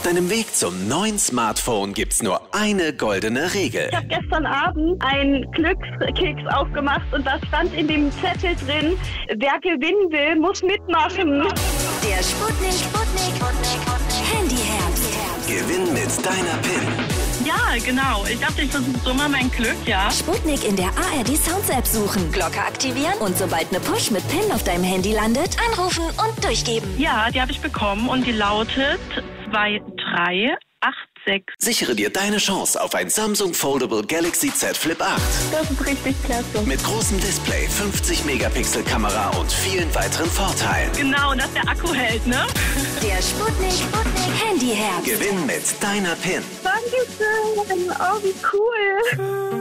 deinem Weg zum neuen Smartphone gibt's nur eine goldene Regel. Ich habe gestern Abend einen Glückskeks aufgemacht und da stand in dem Zettel drin, wer gewinnen will, muss mitmachen. Der Sputnik Handyherbst. Gewinn mit deiner PIN. Ja, genau. Ich dachte, ich versuche so mal mein Glück, ja. Sputnik in der ARD Sounds App suchen, Glocke aktivieren und sobald eine Push mit PIN auf deinem Handy landet, anrufen und durchgeben. Ja, die habe ich bekommen und die lautet 2386. Sichere dir deine Chance auf ein Samsung Foldable Galaxy Z Flip 8. Das ist richtig klasse. Mit großem Display, 50 Megapixel Kamera und vielen weiteren Vorteilen. Genau, dass der Akku hält, ne? Der Sputnik Handyherbst. Gewinn mit deiner PIN. Dankeschön. Oh, wie cool.